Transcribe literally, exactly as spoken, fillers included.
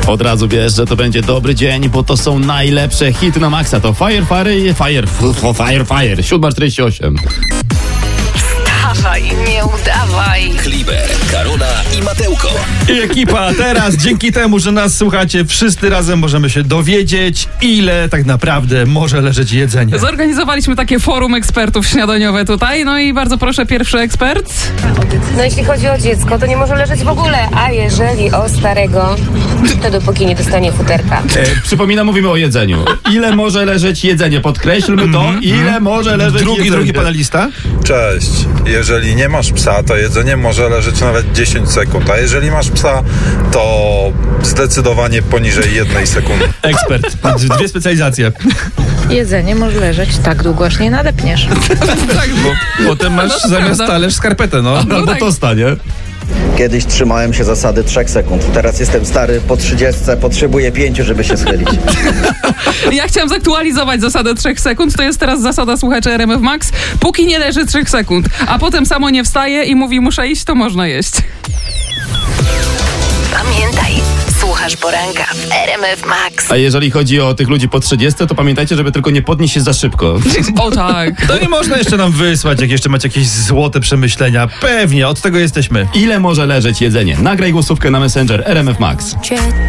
Od razu wiesz, że to będzie dobry dzień, bo to są najlepsze hity na maksa. To Fire, Fire, Fire, Fire, Fire, Fire. siódma czterdzieści osiem. Wstawaj, nie udawaj. Kliber, Karola i Matełko. I ekipa, teraz dzięki temu, że nas słuchacie, wszyscy razem możemy się dowiedzieć, ile tak naprawdę może leżeć jedzenie. Zorganizowaliśmy takie forum ekspertów śniadaniowe tutaj, no i bardzo proszę, pierwszy ekspert. No jeśli chodzi o dziecko, to nie może leżeć w ogóle, a jeżeli o starego, to dopóki nie dostanie futerka. E, przypominam, mówimy o jedzeniu. Ile może leżeć jedzenie? Podkreślmy to, ile może leżeć Drugi, jedzenie. drugi panelista. Cześć. Jeżeli nie masz psa, to jedzenie może leżeć nawet dziesięć sekund, a jeżeli masz psa, to zdecydowanie poniżej jednej sekundy. Ekspert. Dwie specjalizacje. Jedzenie może leżeć tak długo, aż nie nadepniesz. Tak, Bo potem masz No, zamiast prawda. talerz skarpetę, no. Albo tak. to stanie. Kiedyś trzymałem się zasady trzech sekund. Teraz jestem stary, po trzydziestce, potrzebuję pięciu, żeby się schylić. Ja chciałam zaktualizować zasadę trzech sekund. To jest teraz zasada słuchaczy R M F Max. Póki nie leży trzech sekund, a potem samo nie wstaje i mówi muszę iść, to można jeść. Pamiętaj, słuchasz poranka w R M F Max. A jeżeli chodzi o tych ludzi po trzydziestce, to pamiętajcie, żeby tylko nie podnieść się za szybko. O tak. To nie można jeszcze nam wysłać, jak jeszcze macie jakieś złote przemyślenia. Pewnie, od tego jesteśmy. Ile może leżeć jedzenie? Nagraj głosówkę na Messenger R M F Max.